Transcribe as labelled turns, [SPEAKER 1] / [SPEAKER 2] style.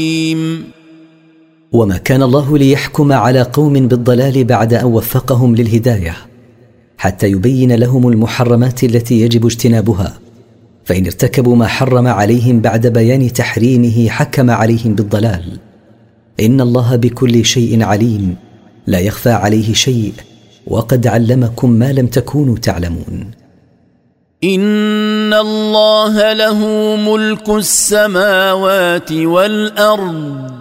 [SPEAKER 1] وما كان الله ليحكم على قوم بالضلال بعد أن وفقهم للهداية حتى يبين لهم المحرمات التي يجب اجتنابها، فإن ارتكبوا ما حرم عليهم بعد بيان تحريمه حكم عليهم بالضلال. إن الله بكل شيء عليم، لا يخفى عليه شيء، وقد علمكم ما لم تكونوا تعلمون.
[SPEAKER 2] إن الله له ملك السماوات والأرض